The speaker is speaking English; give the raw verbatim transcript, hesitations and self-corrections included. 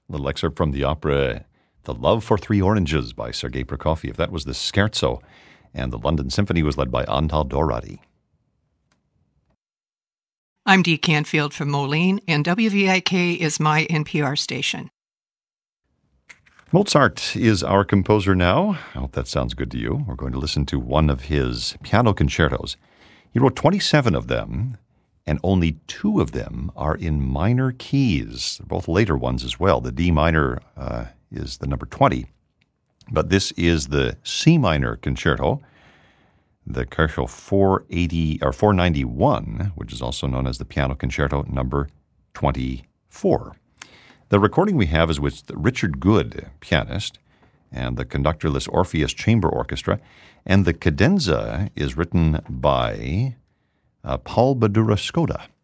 A little excerpt from the opera The Love for Three Oranges by Sergei Prokofiev. That was the scherzo, and the London Symphony was led by Antal Dorady. I'm Dee Canfield from Moline, and W V I K is my N P R station. Mozart is our composer now. I hope that sounds good to you. We're going to listen to one of his piano concertos. He wrote twenty-seven of them, and only two of them are in minor keys. They're both later ones as well. The D minor uh, is the number twenty, but this is the C minor concerto, the Koelschel four eighty or four ninety-one, which is also known as the piano concerto number twenty-four. The recording we have is with Richard Good, pianist, and the conductorless Orpheus Chamber Orchestra, and the cadenza is written by uh, Paul Badura Skoda.